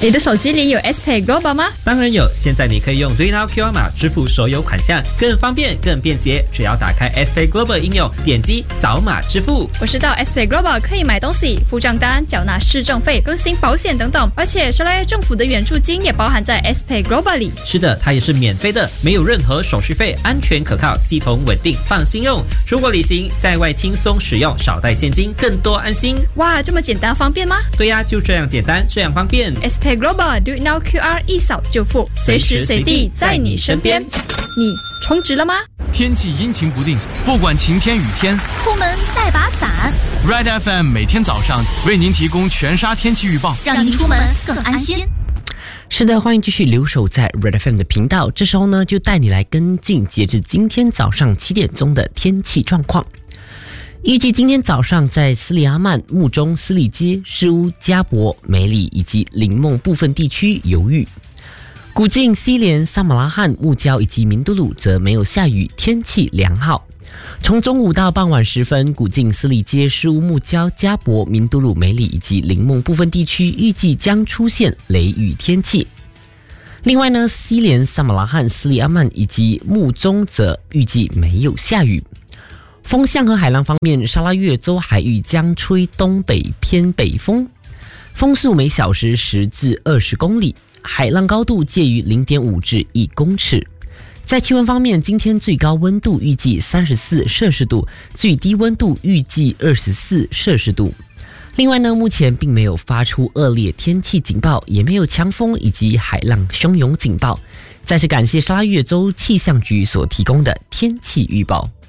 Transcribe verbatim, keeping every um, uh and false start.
你的手机里有 S Pay Global 吗？ 当然有，现在你可以用 RedNow Q R 码支付所有款项，更方便更便捷。只要打开 S Pay Global 应用，点击扫码支付。 我知道 S Pay Global 可以买东西、付账单、缴纳市政费、更新保险等等，而且沙拉越政府的援助金也包含在 S Pay Global 里。 是的，它也是免费的，没有任何手续费，安全可靠，系统稳定，放心用。出国旅行在外轻松使用，少带现金，更多安心。 哇，这么简单方便吗？ 对呀，就这样简单，这样方便。 S Pay Global Do It Now Q R 一扫就付，随时随地在你身边。你充值了吗？ 天气阴晴不定，不管晴天雨天， 出门带把伞。 Red F M 每天早上为您提供全沙天气预报， 让您出门更安心。 是的，欢迎继续留守在 Red F M 的频道。这时候呢，就带你来跟进截至今天早上七点钟的天气状况。预计今天早上在斯里阿曼、木中、斯里街、诗屋、加博、梅里以及林梦部分地区有雨。古晋、西连、萨马拉罕、木礁以及明都鲁则没有下雨，天气良好。从中午到傍晚时分，古晋、斯里街、诗屋、木礁、加博、明都鲁、梅里以及林梦部分地区预计将出现雷雨天气。另外呢，西连、萨马拉罕、斯里阿曼以及木中则预计没有下雨。风向和海浪方面，沙拉越州海域将吹东北偏北风，风速每小时十至二十公里，海浪高度介于零点五至一公尺。在气温方面，今天最高温度预计三十四摄氏度，最低温度预计二十四摄氏度。另外呢，目前并没有发出恶劣天气警报，也没有强风以及海浪汹涌警报。再次感谢沙拉越州气象局所提供的天气预报。